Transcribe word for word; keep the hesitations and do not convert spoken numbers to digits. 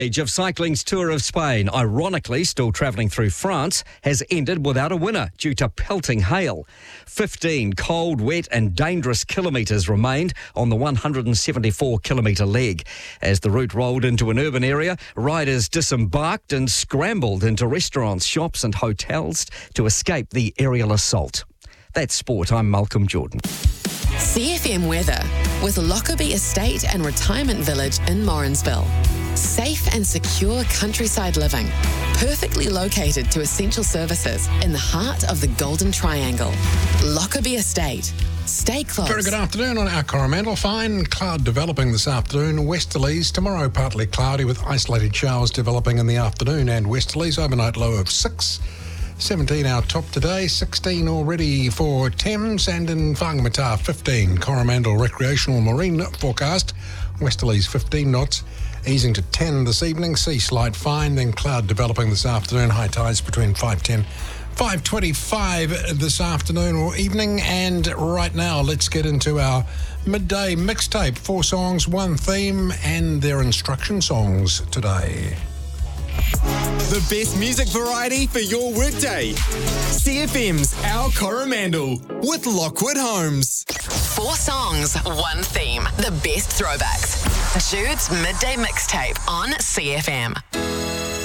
Age of cycling's Tour of Spain, ironically still travelling through France, has ended without a winner due to pelting hail. fifteen cold, wet and dangerous kilometres remained on the one hundred seventy-four kilometre leg. As the route rolled into an urban area, riders disembarked and scrambled into restaurants, shops and hotels to escape the aerial assault. That's sport. I'm Malcolm Jordan. C F M weather with Lockerbie Estate and Retirement Village in Morrinsville. Safe and secure countryside living, perfectly located to essential services in the heart of the Golden Triangle. Lockerbie Estate. Stay close. Very good afternoon on our Coromandel. Fine cloud developing this afternoon. Westerlies tomorrow partly cloudy with isolated showers developing in the afternoon and westerlies. Overnight low of six. seventeen our top today, sixteen already for Thames, and in Whangamata fifteen. Coromandel recreational marine forecast, westerlies fifteen knots, easing to ten this evening. Sea slight fine, then cloud developing this afternoon. High tides between five ten, five twenty-five this afternoon or evening. And right now, let's get into our midday mixtape. Four songs, one theme, and their instruction songs today. The best music variety for your workday. C F M's Our Coromandel with Lockwood Homes. Four songs, one theme. The best throwbacks. Jude's Midday Mixtape on C F M.